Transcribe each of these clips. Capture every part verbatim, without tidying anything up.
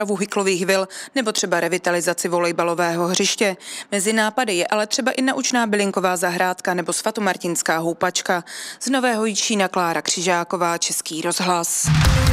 hyklových vil nebo třeba revitalizaci volejbalového hřiště. Mezi nápady je ale třeba i naučná bylinková zahrádka nebo svatomartinská houpačka. Z Nového Jičína Klára Křižáková, Český rozhlas.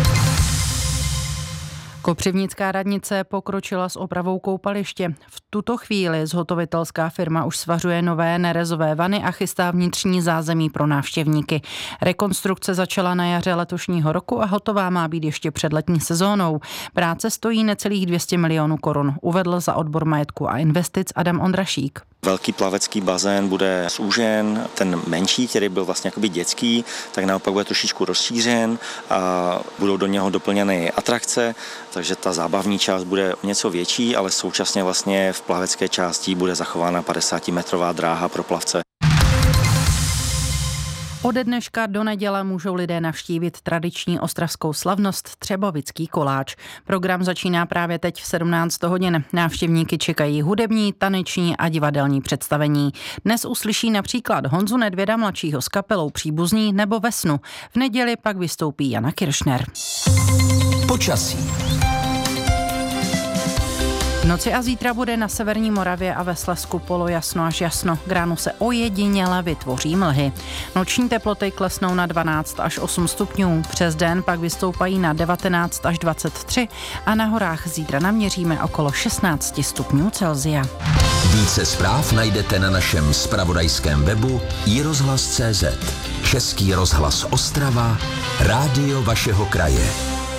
Kopřivnická radnice pokročila s opravou koupaliště. V tuto chvíli zhotovitelská firma už svařuje nové nerezové vany a chystá vnitřní zázemí pro návštěvníky. Rekonstrukce začala na jaře letošního roku a hotová má být ještě před letní sezónou. Práce stojí necelých dvě stě milionů korun, uvedl za odbor majetku a investic Adam Ondrašík. Velký plavecký bazén bude zúžen, ten menší, který byl vlastně jakoby dětský, tak naopak bude trošičku rozšířen a budou do něho doplněny atrakce, takže ta zábavní část bude něco větší, ale současně vlastně v plavecké části bude zachována padesátimetrová dráha pro plavce. Ode dneška do neděle můžou lidé navštívit tradiční ostravskou slavnost Třebovický koláč. Program začíná právě teď v sedmnáct hodin. Návštěvníky čekají hudební, taneční a divadelní představení. Dnes uslyší například Honzu Nedvěda mladšího s kapelou Příbuzní nebo Vesnu. V neděli pak vystoupí Jana Kiršner. Počasí. V noci a zítra bude na severní Moravě a ve Slezsku polojasno až jasno. K ránu se ojediněle vytvoří mlhy. Noční teploty klesnou na dvanáct až osm stupňů. Přes den pak vystoupají na devatenáct až dvacet tři a na horách zítra naměříme okolo šestnáct stupňů Celsia. Více zpráv najdete na našem zpravodajském webu i rozhlas tečka cé zet. Český rozhlas Ostrava, rádio vašeho kraje.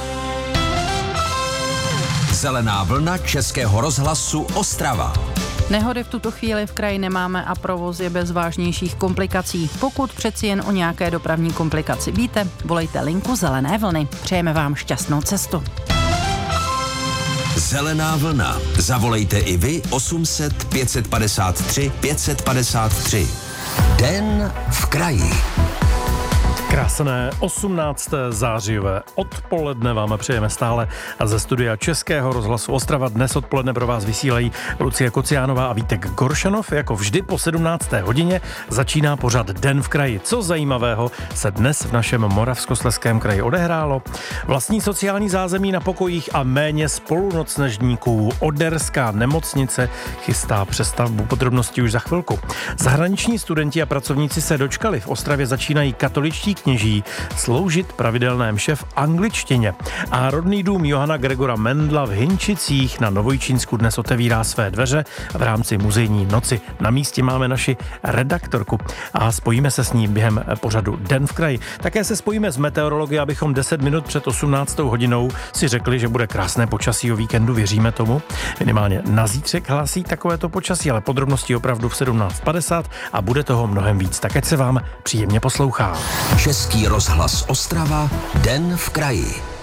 Zelená vlna Českého rozhlasu Ostrava. Nehody v tuto chvíli v kraji nemáme a provoz je bez vážnějších komplikací. Pokud přeci jen o nějaké dopravní komplikaci víte, volejte linku Zelené vlny. Přejeme vám šťastnou cestu. Zelená vlna. Zavolejte i vy osm set pět set padesát tři pět set padesát tři. Den v kraji. Krásné osmnácté zářijové odpoledne vám přejeme stále a ze studia Českého rozhlasu Ostrava dnes odpoledne pro vás vysílají Lucie Kociánová a Vítek Goršanov. Jako vždy po sedmnácté hodině začíná pořad Den v kraji. Co zajímavého se dnes v našem Moravskoslezském kraji odehrálo? Vlastní sociální zázemí na pokojích a méně spolunocnežníků. Oderská nemocnice chystá přestavbu, podrobnosti už za chvilku. Zahraniční studenti a pracovníci se dočkali. V Ostravě začínají katoličtí kněží sloužit pravidelné mše v angličtině. A rodný dům Johana Gregora Mendla v Hinčicích na Novojčínsku dnes otevírá své dveře v rámci muzejní noci. Na místě máme naši redaktorku a spojíme se s ní během pořadu Den v kraji. Také se spojíme s meteorology, abychom deset minut před osmnáctou hodinou si řekli, že bude krásné počasí o víkendu, věříme tomu. Minimálně na zítřek hlásí takovéto počasí, ale podrobnosti opravdu v sedmnáct padesát a bude toho mnohem víc. Tak ať se vám příjemně poslouchá. Český rozhlas Ostrava, Den v kraji.